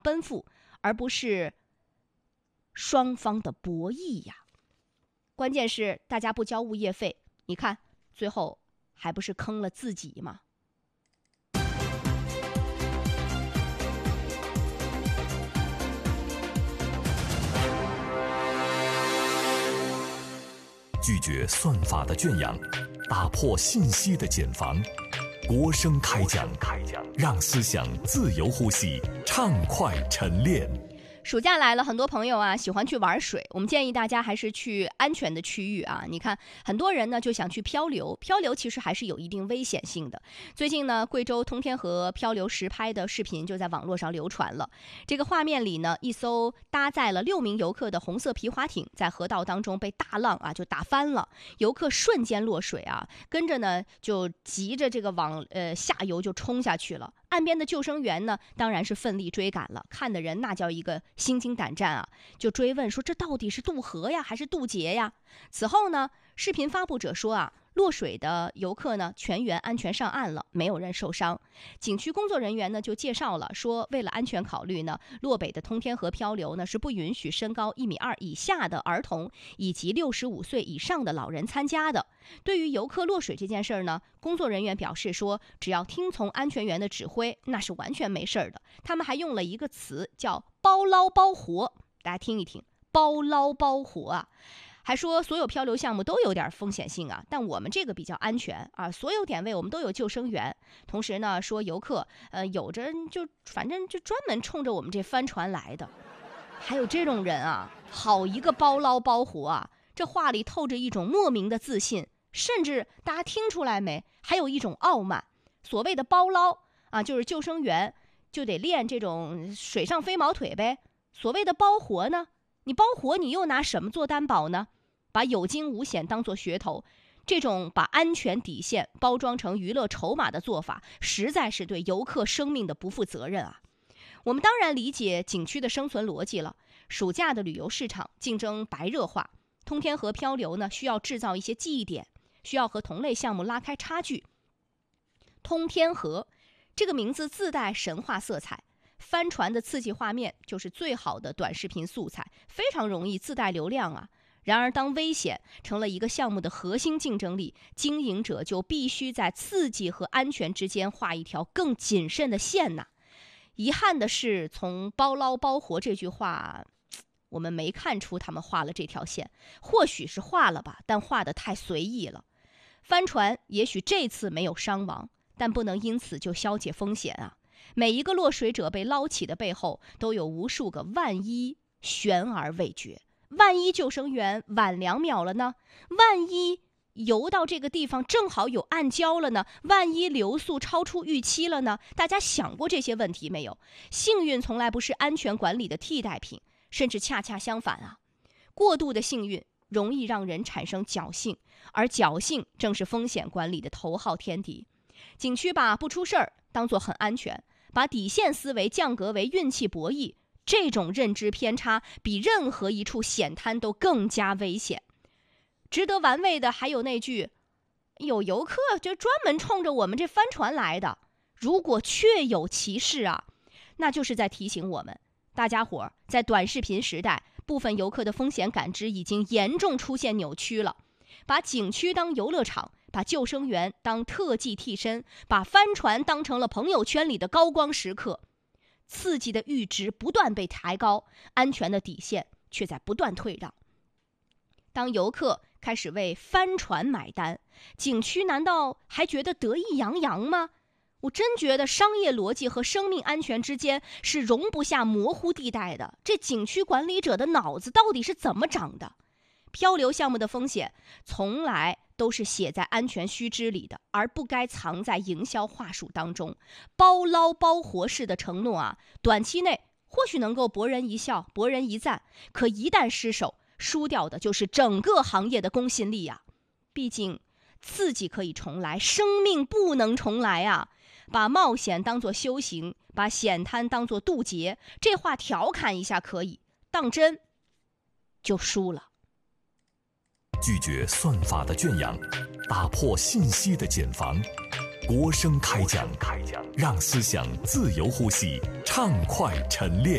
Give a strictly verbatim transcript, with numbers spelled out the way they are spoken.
奔赴，而不是双方的博弈呀。关键是大家不交物业费，你看最后还不是坑了自己吗？ 拒绝算法的圈养，打破信息的茧房，国声开讲，让思想自由呼吸，畅快沉淀。 暑假来了，很多朋友啊喜欢去玩水，我们建议大家还是去安全的区域啊。你看很多人呢就想去漂流，漂流其实还是有一定危险性的。最近呢，贵州通天河漂流实拍的视频就在网络上流传了。这个画面里呢，一艘搭载了六名游客的红色皮划艇在河道当中被大浪啊就打翻了，游客瞬间落水啊，跟着呢就急着这个往呃下游就冲下去了。岸边的救生员呢，当然是奋力追赶了，看的人那叫一个心惊胆战啊，就追问说这到底是渡河呀还是渡劫呀？此后呢，视频发布者说啊，落水的游客呢全员安全上岸了，没有人受伤。景区工作人员呢就介绍了说，为了安全考虑呢，洛北的通天河漂流呢是不允许身高一米二以下的儿童以及六十五岁以上的老人参加的。对于游客落水这件事儿呢，工作人员表示说，只要听从安全员的指挥，那是完全没事儿的。他们还用了一个词叫包捞包活，大家听一听，包捞包活啊。还说所有漂流项目都有点风险性啊，但我们这个比较安全啊，所有点位我们都有救生员。同时呢，说游客呃有着就反正就专门冲着我们这帆船来的，还有这种人啊，好一个包捞包活啊！这话里透着一种莫名的自信，甚至大家听出来没？还有一种傲慢。所谓的包捞啊，就是救生员就得练这种水上飞毛腿呗。所谓的包活呢？你包活你又拿什么做担保呢？把有惊无险当作噱头，这种把安全底线包装成娱乐筹码的做法，实在是对游客生命的不负责任啊！我们当然理解景区的生存逻辑了，暑假的旅游市场竞争白热化，通天河漂流呢需要制造一些记忆点，需要和同类项目拉开差距。通天河这个名字自带神话色彩，帆船的刺激画面就是最好的短视频素材，非常容易自带流量啊。然而当危险成了一个项目的核心竞争力，经营者就必须在刺激和安全之间画一条更谨慎的线呐。遗憾的是，从包捞包活这句话我们没看出他们画了这条线，或许是画了吧，但画得太随意了。帆船也许这次没有伤亡，但不能因此就消解风险啊。每一个落水者被捞起的背后，都有无数个万一悬而未决。万一救生员晚两秒了呢？万一游到这个地方正好有暗礁了呢？万一流速超出预期了呢？大家想过这些问题没有？幸运从来不是安全管理的替代品，甚至恰恰相反啊！过度的幸运容易让人产生侥幸，而侥幸正是风险管理的头号天敌。景区把不出事儿当作很安全，把底线思维降格为运气博弈，这种认知偏差比任何一处险滩都更加危险。值得玩味的还有那句，有游客就专门冲着我们这帆船来的，如果确有其事啊，那就是在提醒我们，大家伙在短视频时代，部分游客的风险感知已经严重出现扭曲了，把景区当游乐场，把救生员当特技替身，把帆船当成了朋友圈里的高光时刻。刺激的阈值不断被抬高，安全的底线却在不断退让。当游客开始为帆船买单，景区难道还觉得得意洋洋吗？我真觉得商业逻辑和生命安全之间是容不下模糊地带的。这景区管理者的脑子到底是怎么长的？漂流项目的风险从来都是写在安全须知里的，而不该藏在营销话术当中。包捞包活式的承诺啊，短期内或许能够博人一笑、博人一赞，可一旦失手，输掉的就是整个行业的公信力啊！毕竟刺激可以重来，生命不能重来啊！把冒险当作修行，把险滩当作渡劫，这话调侃一下可以，当真就输了。 拒绝算法的圈养，打破信息的茧房， 国声开讲，让思想自由呼吸，畅快沉淀。